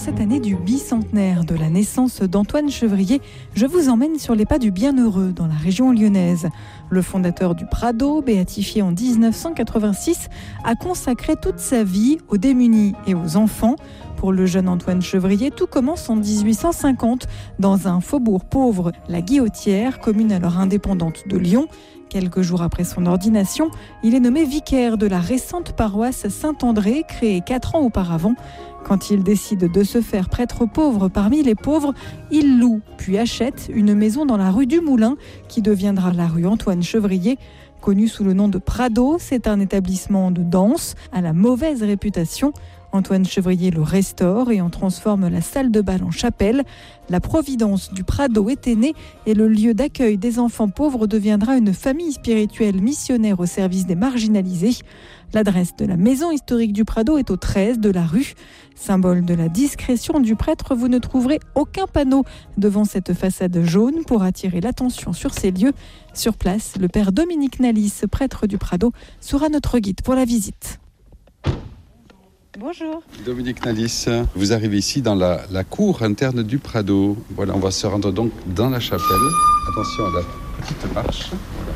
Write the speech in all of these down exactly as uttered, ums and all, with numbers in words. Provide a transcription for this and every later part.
cette année du bicentenaire de la naissance d'Antoine Chevrier, je vous emmène sur les pas du Bienheureux dans la région lyonnaise. Le fondateur du Prado, béatifié en dix-neuf cent quatre-vingt-six, a consacré toute sa vie aux démunis et aux enfants. Pour le jeune Antoine Chevrier, tout commence en dix-huit cent cinquante dans un faubourg pauvre, la Guillotière, commune alors indépendante de Lyon. Quelques jours après son ordination, il est nommé vicaire de la récente paroisse Saint-André, créée quatre ans auparavant. Quand il décide de se faire prêtre pauvre parmi les pauvres, il loue puis achète une maison dans la rue du Moulin, qui deviendra la rue Antoine Chevrier. Connu sous le nom de Prado, c'est un établissement de danse à la mauvaise réputation. Antoine Chevrier le restaure et en transforme la salle de bal en chapelle. La providence du Prado était née et le lieu d'accueil des enfants pauvres deviendra une famille spirituelle missionnaire au service des marginalisés. L'adresse de la maison historique du Prado est au treize de la rue. Symbole de la discrétion du prêtre, vous ne trouverez aucun panneau devant cette façade jaune pour attirer l'attention sur ces lieux. Sur place, le père Dominique Nalis, prêtre du Prado, sera notre guide pour la visite. Bonjour. Dominique Nalis, vous arrivez ici dans la, la cour interne du Prado. Voilà, on va se rendre donc dans la chapelle. Attention à la petite marche.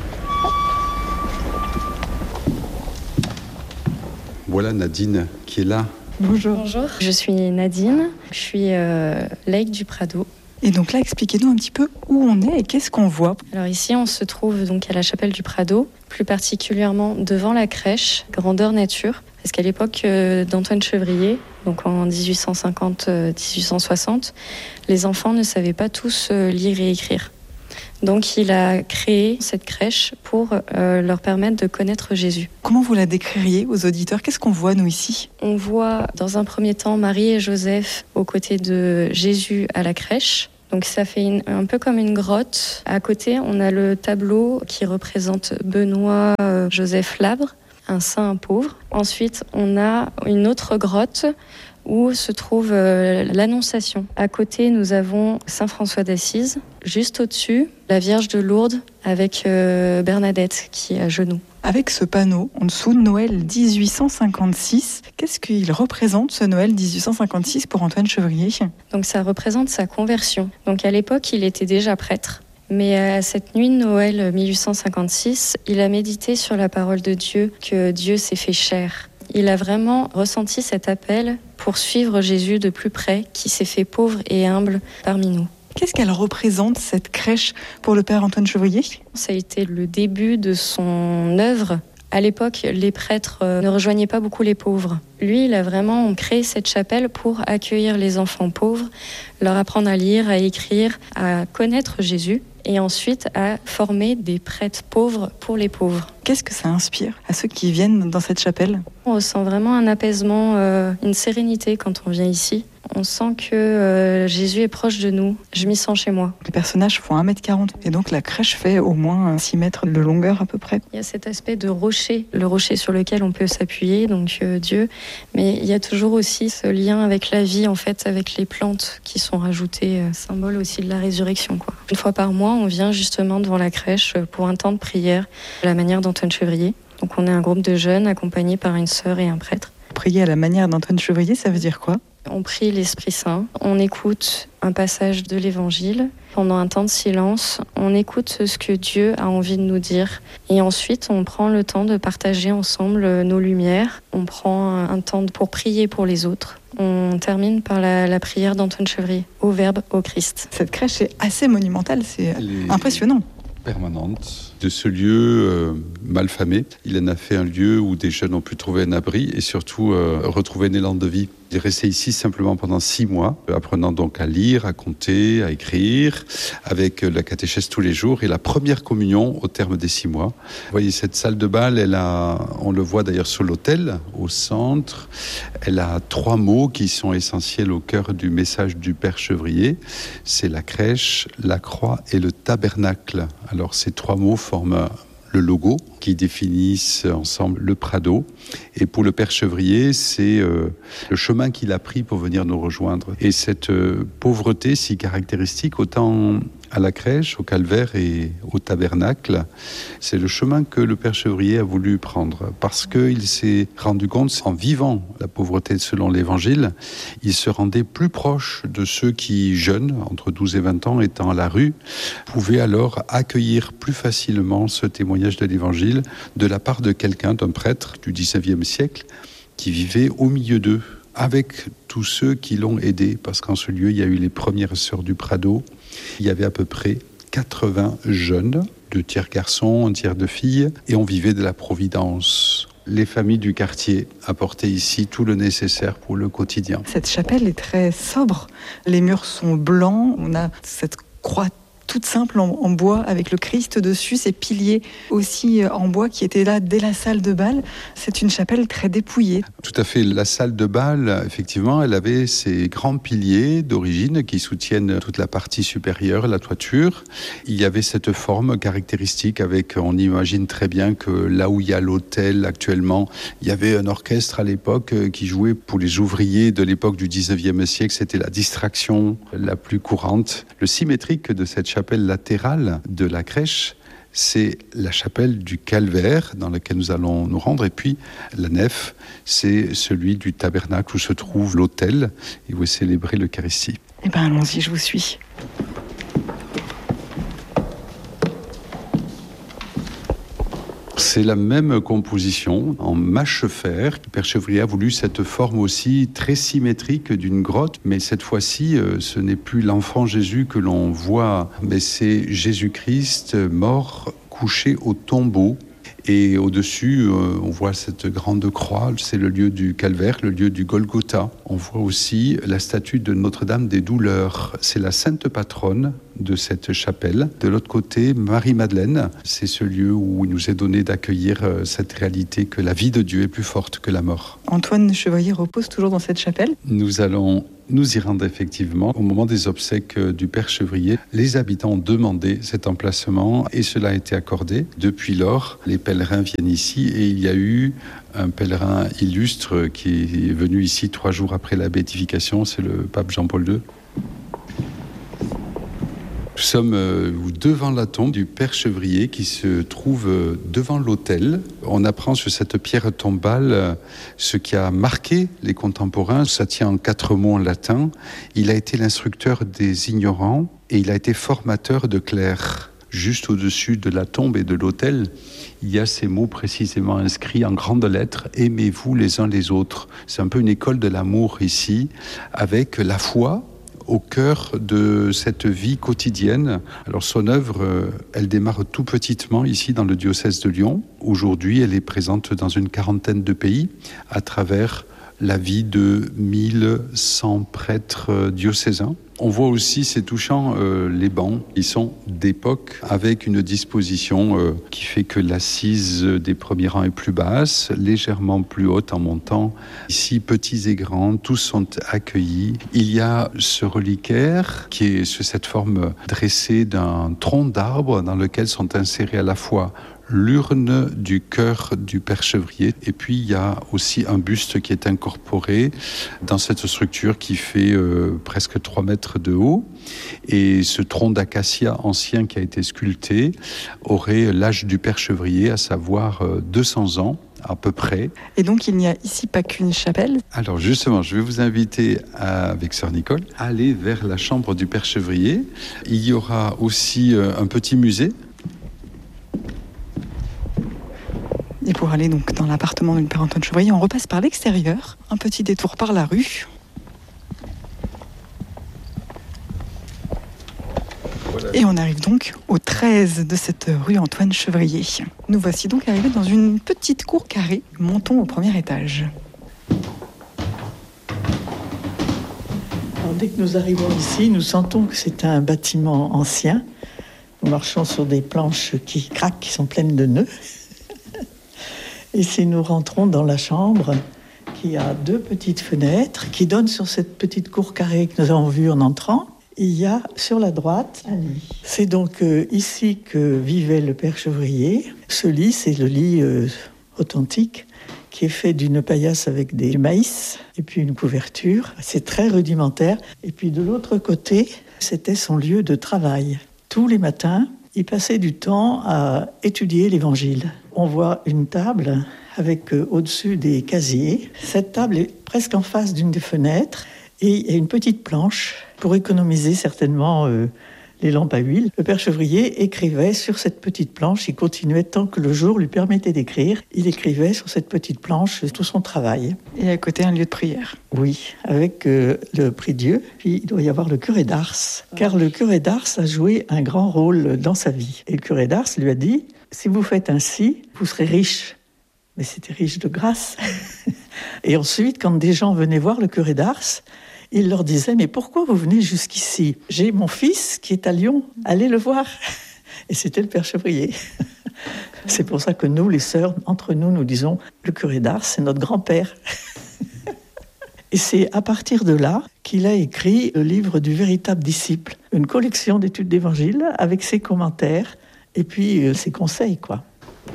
Voilà Nadine qui est là. Bonjour. Bonjour, je suis Nadine, je suis euh, laïque du Prado. Et donc là, expliquez-nous un petit peu où on est et qu'est-ce qu'on voit. Alors ici, on se trouve donc à la chapelle du Prado, plus particulièrement devant la crèche, grandeur nature. Parce qu'à l'époque euh, d'Antoine Chevrier, donc en dix-huit cent cinquante dix-huit cent soixante, les enfants ne savaient pas tous euh, lire et écrire. Donc il a créé cette crèche pour euh, leur permettre de connaître Jésus. Comment vous la décririez aux auditeurs ? Qu'est-ce qu'on voit nous ici ? On voit dans un premier temps Marie et Joseph aux côtés de Jésus à la crèche. Donc ça fait une, un peu comme une grotte. À côté, on a le tableau qui représente Benoît euh, Joseph Labre, un saint, un pauvre. Ensuite, on a une autre grotte où se trouve euh, l'Annonciation. À côté, nous avons Saint François d'Assise. Juste au-dessus, la Vierge de Lourdes avec euh, Bernadette qui est à genoux. Avec ce panneau en dessous, Noël dix-huit cent cinquante-six, qu'est-ce qu'il représente ce Noël dix-huit cent cinquante-six pour Antoine Chevrier ? Donc ça représente sa conversion. Donc à l'époque, il était déjà prêtre. Mais à cette nuit de Noël mille huit cent cinquante-six, il a médité sur la parole de Dieu, que Dieu s'est fait chair. Il a vraiment ressenti cet appel pour suivre Jésus de plus près, qui s'est fait pauvre et humble parmi nous. Qu'est-ce qu'elle représente, cette crèche, pour le père Antoine Chevrier ? Ça a été le début de son œuvre. À l'époque, les prêtres ne rejoignaient pas beaucoup les pauvres. Lui, il a vraiment créé cette chapelle pour accueillir les enfants pauvres, leur apprendre à lire, à écrire, à connaître Jésus, et ensuite à former des prêtres pauvres pour les pauvres. Qu'est-ce que ça inspire à ceux qui viennent dans cette chapelle ? On ressent vraiment un apaisement, euh, une sérénité quand on vient ici. On sent que euh, Jésus est proche de nous. Je m'y sens chez moi. Les personnages font un mètre quarante et donc la crèche fait au moins six mètres de longueur à peu près. Il y a cet aspect de rocher, le rocher sur lequel on peut s'appuyer, donc euh, Dieu. Mais il y a toujours aussi ce lien avec la vie, en fait, avec les plantes qui sont rajoutées, euh, symbole aussi de la résurrection, quoi. Une fois par mois, on vient justement devant la crèche pour un temps de prière, à la manière d'Antoine Chevrier. Donc on est un groupe de jeunes accompagnés par une sœur et un prêtre. Prier à la manière d'Antoine Chevrier, ça veut dire quoi ? On prie l'Esprit Saint, on écoute un passage de l'Évangile. Pendant un temps de silence, on écoute ce que Dieu a envie de nous dire. Et ensuite, on prend le temps de partager ensemble nos lumières. On prend un temps pour prier pour les autres. On termine par la, la prière d'Antoine Chevrier, au Verbe, au Christ. Cette crèche est assez monumentale, c'est impressionnant. Permanente de ce lieu euh, malfamé. Il en a fait un lieu où des jeunes ont pu trouver un abri et surtout euh, retrouver un élan de vie. Il est resté ici simplement pendant six mois, apprenant donc à lire, à compter, à écrire, avec la catéchèse tous les jours et la première communion au terme des six mois. Vous voyez, cette salle de bal, elle a, on le voit d'ailleurs sur l'autel, au centre. Elle a trois mots qui sont essentiels au cœur du message du Père Chevrier. C'est la crèche, la croix et le tabernacle. Alors ces trois mots forment le logo qui définissent ensemble le Prado. Et pour le Père Chevrier, c'est euh, le chemin qu'il a pris pour venir nous rejoindre. Et cette euh, pauvreté si caractéristique, autant à la crèche, au calvaire et au tabernacle. C'est le chemin que le Père Chevrier a voulu prendre parce qu'il s'est rendu compte, en vivant la pauvreté selon l'Évangile, il se rendait plus proche de ceux qui, jeunes, entre douze et vingt ans, étant à la rue, pouvaient alors accueillir plus facilement ce témoignage de l'Évangile de la part de quelqu'un, d'un prêtre du dix-neuvième siècle, qui vivait au milieu d'eux, avec tous ceux qui l'ont aidé, parce qu'en ce lieu, il y a eu les premières sœurs du Prado. Il y avait à peu près quatre-vingts jeunes, deux tiers garçons, un tiers de filles, et on vivait de la providence. Les familles du quartier apportaient ici tout le nécessaire pour le quotidien. Cette chapelle est très sobre. Les murs sont blancs. On a cette croix toute simple en, en bois avec le Christ dessus, ces piliers aussi en bois qui étaient là dès la salle de bal. C'est une chapelle très dépouillée. Tout à fait. La salle de bal, effectivement, elle avait ces grands piliers d'origine qui soutiennent toute la partie supérieure, la toiture. Il y avait cette forme caractéristique avec, on imagine très bien que là où il y a l'hôtel actuellement, il y avait un orchestre à l'époque qui jouait pour les ouvriers de l'époque du dix-neuvième siècle. C'était la distraction la plus courante. Le symétrique de cette chapelle latérale de la crèche, c'est la chapelle du Calvaire dans laquelle nous allons nous rendre, et puis la nef, c'est celui du tabernacle où se trouve l'autel et où est célébrée l'Eucharistie. Eh bien allons-y, je vous suis. C'est la même composition en mâche-fer. Le Père Chevrier a voulu cette forme aussi très symétrique d'une grotte, mais cette fois-ci, ce n'est plus l'enfant Jésus que l'on voit, mais c'est Jésus-Christ mort, couché au tombeau. Et au-dessus, on voit cette grande croix, c'est le lieu du calvaire, le lieu du Golgotha. On voit aussi la statue de Notre-Dame des Douleurs. C'est la sainte patronne de cette chapelle. De l'autre côté, Marie-Madeleine, c'est ce lieu où il nous est donné d'accueillir cette réalité que la vie de Dieu est plus forte que la mort. Antoine Chevrier repose toujours dans cette chapelle. Nous allons nous y rendre effectivement. Au moment des obsèques du Père Chevrier, les habitants ont demandé cet emplacement et cela a été accordé. Depuis lors, les pèlerins viennent ici et il y a eu un pèlerin illustre qui est venu ici trois jours après la béatification, c'est le pape Jean-Paul deux. Nous sommes devant la tombe du Père Chevrier qui se trouve devant l'autel. On apprend sur cette pierre tombale ce qui a marqué les contemporains. Ça tient en quatre mots en latin. Il a été l'instructeur des ignorants et il a été formateur de clercs. Juste au-dessus de la tombe et de l'autel, il y a ces mots précisément inscrits en grandes lettres « Aimez-vous les uns les autres ». C'est un peu une école de l'amour ici, avec la foi au cœur de cette vie quotidienne. Alors son œuvre, elle démarre tout petitement ici dans le diocèse de Lyon. Aujourd'hui, elle est présente dans une quarantaine de pays à travers la vie de mille cent prêtres diocésains. On voit aussi, c'est touchant, euh, les bancs. Ils sont d'époque avec une disposition euh, qui fait que l'assise des premiers rangs est plus basse, légèrement plus haute en montant. Ici, petits et grands, tous sont accueillis. Il y a ce reliquaire qui est sous cette forme dressée d'un tronc d'arbre dans lequel sont insérés à la fois l'urne du cœur du Père Chevrier. Et puis, il y a aussi un buste qui est incorporé dans cette structure qui fait euh, presque trois mètres de haut. Et ce tronc d'acacia ancien qui a été sculpté aurait l'âge du Père Chevrier, à savoir euh, deux cents ans à peu près. Et donc, il n'y a ici pas qu'une chapelle ? Alors justement, je vais vous inviter, à, avec sœur Nicole, à aller vers la chambre du Père Chevrier. Il y aura aussi euh, un petit musée. Et pour aller donc dans l'appartement du Père Antoine Chevrier, on repasse par l'extérieur, un petit détour par la rue. Et on arrive donc au treize de cette rue Antoine Chevrier. Nous voici donc arrivés dans une petite cour carrée. Montons au premier étage. Alors, dès que nous arrivons ici, nous sentons que c'est un bâtiment ancien. Nous marchons sur des planches qui craquent, qui sont pleines de nœuds. Et si nous rentrons dans la chambre, qui a deux petites fenêtres, qui donnent sur cette petite cour carrée que nous avons vue en entrant, il y a sur la droite un lit. C'est donc euh, ici que vivait le Père Chevrier. Ce lit, c'est le lit euh, authentique, qui est fait d'une paillasse avec des maïs et puis une couverture. C'est très rudimentaire. Et puis de l'autre côté, c'était son lieu de travail. Tous les matins, il passait du temps à étudier l'Évangile. On voit une table avec euh, au-dessus des casiers. Cette table est presque en face d'une des fenêtres et il y a une petite planche pour économiser certainement euh, les lampes à huile. Le père Chevrier écrivait sur cette petite planche. Il continuait tant que le jour lui permettait d'écrire. Il écrivait sur cette petite planche tout son travail. Et à côté, un lieu de prière. Oui, avec euh, le Prix Dieu. Puis il doit y avoir le curé d'Ars, car le curé d'Ars a joué un grand rôle dans sa vie. Et le curé d'Ars lui a dit, si vous faites ainsi, vous serez riche. Mais c'était riche de grâce. Et ensuite, quand des gens venaient voir le curé d'Ars, il leur disait, mais pourquoi vous venez jusqu'ici ? J'ai mon fils qui est à Lyon, allez le voir. Et c'était le père Chevrier. C'est pour ça que nous, les sœurs, entre nous, nous disons, le curé d'Ars, c'est notre grand-père. Et c'est à partir de là qu'il a écrit le livre du véritable disciple, une collection d'études d'évangile avec ses commentaires et puis euh, ses conseils, quoi.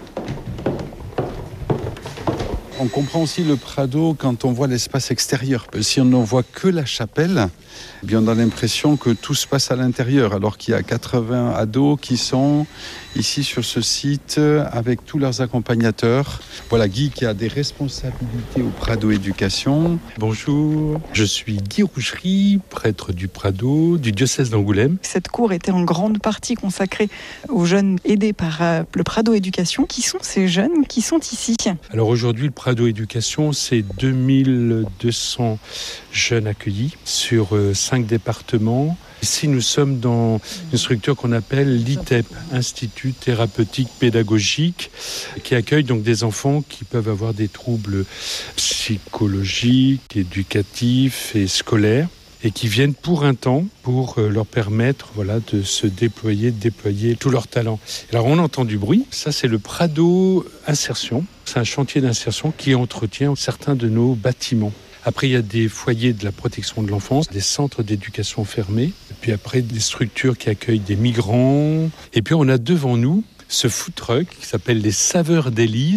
On comprend aussi le Prado quand on voit l'espace extérieur. Si on ne voit que la chapelle, eh bien on a l'impression que tout se passe à l'intérieur, alors qu'il y a quatre-vingts ados qui sont ici sur ce site avec tous leurs accompagnateurs. Voilà Guy qui a des responsabilités au Prado Éducation. Bonjour, je suis Guy Roucherie, prêtre du Prado, du diocèse d'Angoulême. Cette cour était en grande partie consacrée aux jeunes aidés par euh, le Prado Éducation. Qui sont ces jeunes qui sont ici ? Alors aujourd'hui, le Prado Éducation, c'est deux mille deux cents jeunes accueillis sur euh, cinq départements. Ici, nous sommes dans une structure qu'on appelle l'I T E P, Institut Thérapeutique Pédagogique, qui accueille donc des enfants qui peuvent avoir des troubles psychologiques, éducatifs et scolaires, et qui viennent pour un temps pour leur permettre voilà, de se déployer, de déployer tout leur talent. Alors on entend du bruit, ça c'est le Prado Insertion, c'est un chantier d'insertion qui entretient certains de nos bâtiments. Après, il y a des foyers de la protection de l'enfance, des centres d'éducation fermés, et puis après des structures qui accueillent des migrants. Et puis on a devant nous ce food truck qui s'appelle les Saveurs d'Élise.